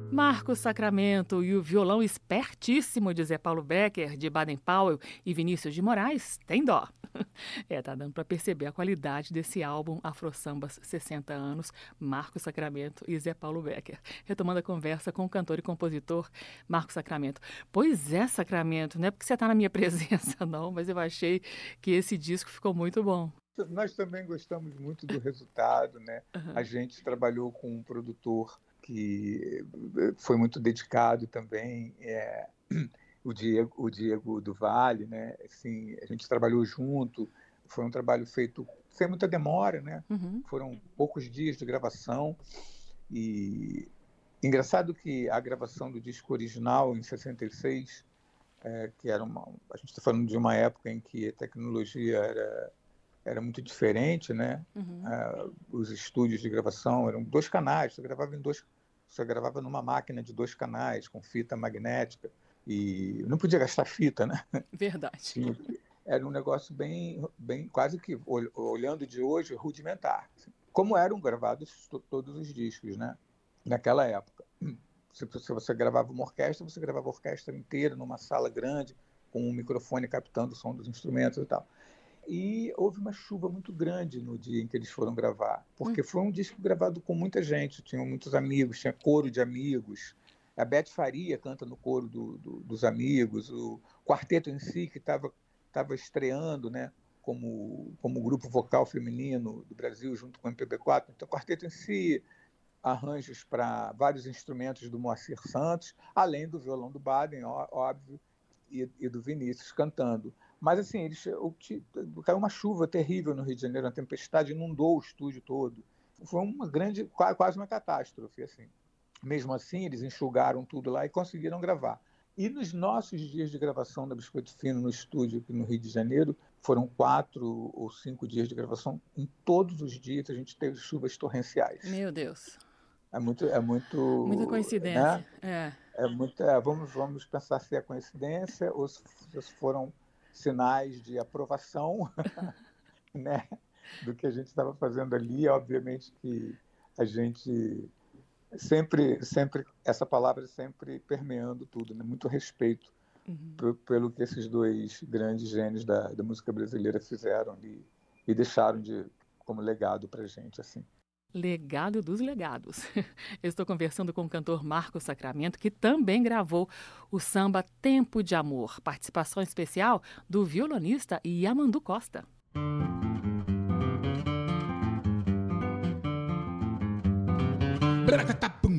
Marcos Sacramento e o violão espertíssimo de Zé Paulo Becker, de Baden Powell e Vinícius de Moraes, tem dó. Tá dando para perceber a qualidade desse álbum Afro Sambas 60 anos, Marcos Sacramento e Zé Paulo Becker. Retomando a conversa com o cantor e compositor Marcos Sacramento. Pois é, Sacramento, não é porque você está na minha presença não, mas eu achei que esse disco ficou muito bom. Nós também gostamos muito do resultado, né? A gente trabalhou com um produtor que foi muito dedicado também, o Diego do Vale, né? Assim, a gente trabalhou junto, foi um trabalho feito sem muita demora, né? Foram poucos dias de gravação e engraçado que a gravação do disco original em 66, que era a gente está falando de uma época em que a tecnologia era muito diferente, né? Os estúdios de gravação eram 2 canais, você gravava numa máquina de 2 canais, com fita magnética, e não podia gastar fita, né? Verdade. Era um negócio bem quase que, olhando de hoje, rudimentar. Como eram gravados todos os discos, né? Naquela época. Se você gravava uma orquestra, você gravava a orquestra inteira numa sala grande, com um microfone captando o som dos instrumentos e tal. E houve uma chuva muito grande no dia em que eles foram gravar, porque foi um disco gravado com muita gente, tinham muitos amigos, tinha coro de amigos, a Beth Faria canta no coro dos amigos, o quarteto em si, que estava estreando, né, como grupo vocal feminino do Brasil, junto com o MPB4, então o quarteto em si, arranjos para vários instrumentos do Moacir Santos, além do violão do Baden, óbvio, e do Vinícius cantando. Mas assim, caiu uma chuva terrível no Rio de Janeiro, uma tempestade inundou o estúdio todo. Foi uma quase uma catástrofe. Assim. Mesmo assim, eles enxugaram tudo lá e conseguiram gravar. E nos nossos dias de gravação da Biscoito Fino no estúdio aqui no Rio de Janeiro, foram 4 ou 5 dias de gravação. Em todos os dias a gente teve chuvas torrenciais. Meu Deus. É muito muita coincidência. Né? Vamos pensar se é coincidência ou se foram sinais de aprovação, né, do que a gente estava fazendo ali. Obviamente que a gente sempre essa palavra sempre permeando tudo, né? Muito respeito pelo que esses 2 grandes gênios da música brasileira fizeram ali e deixaram como legado para a gente, assim. Legado dos legados. Eu estou conversando com o cantor Marcos Sacramento, que também gravou o samba Tempo de Amor. Participação especial do violonista Yamandu Costa. Bracatapum.